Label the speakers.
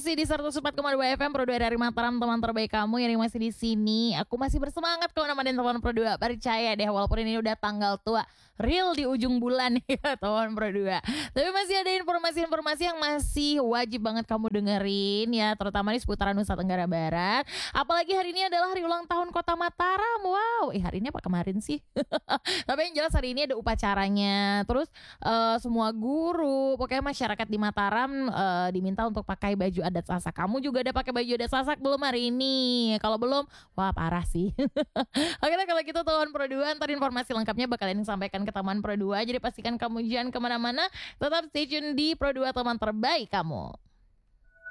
Speaker 1: masih di 104,2 FM Pro 2 dari Mataram, teman terbaik kamu yang masih di sini. Aku masih bersemangat kalau nemenin teman Pro 2. Percaya deh, walaupun ini udah tanggal tua, real di ujung bulan ya teman Pro 2. Tapi masih ada informasi-informasi yang masih wajib banget kamu dengerin ya, terutama di seputaran Nusa Tenggara Barat. Apalagi hari ini adalah hari ulang tahun Kota Mataram. Wow, hari ini apa kemarin sih? Tapi yang jelas hari ini ada upacaranya. Terus semua guru, pokoknya masyarakat di Mataram diminta untuk pakai baju adat Sasak. Kamu juga ada pakai baju adat Sasak belum hari ini? Kalau belum, wah parah sih. Oke lah, kalau gitu Teman Pro 2, ntar informasi lengkapnya bakalan disampaikan ke Teman Pro 2. Jadi pastikan kamu jangan kemana-mana, tetap stay tune di Pro 2, teman terbaik kamu.